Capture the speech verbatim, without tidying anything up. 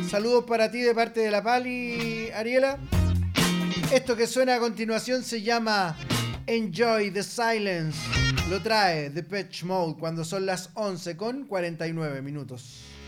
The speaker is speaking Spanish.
Saludos para ti de parte de la Pali, Ariela. Esto que suena a continuación se llama Enjoy the Silence. Lo trae Depeche Mode cuando son las once con cuarenta y nueve minutos.